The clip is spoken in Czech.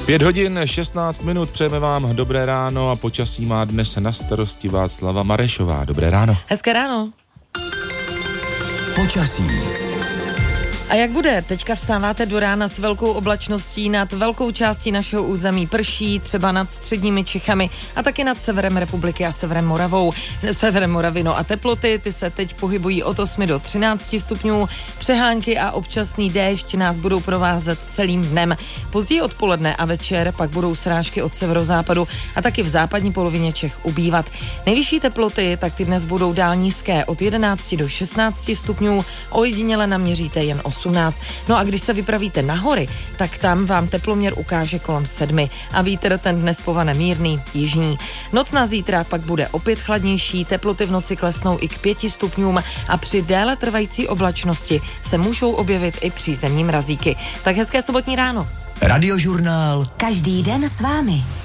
5 hodin 16 minut, přejeme vám dobré ráno a počasí má dnes na starosti Václava Marešová. Dobré ráno. Hezké ráno. Počasí. A jak bude? Teďka vstáváte do rána s velkou oblačností nad velkou částí našeho území. Prší třeba nad středními Čechami a taky nad severem republiky a severem Moravy. No a teploty, ty se teď pohybují od 8 do 13 stupňů. Přehánky a občasný déšť nás budou provázet celým dnem. Později odpoledne a večer pak budou srážky od severozápadu a taky v západní polovině Čech ubývat. Nejvyšší teploty, tak ty dnes budou dál nízké od 11 do 16 stupňů. Ojediněle naměříte jen 18. No a když se vypravíte na hory, tak tam vám teploměr ukáže kolem 7 a vítr ten dnes povane mírný, jižní. Noc na zítra pak bude opět chladnější, teploty v noci klesnou i k 5 stupňům a při déle trvající oblačnosti se můžou objevit i přízemní mrazíky. Tak hezké sobotní ráno. Radiožurnál. Každý den s vámi.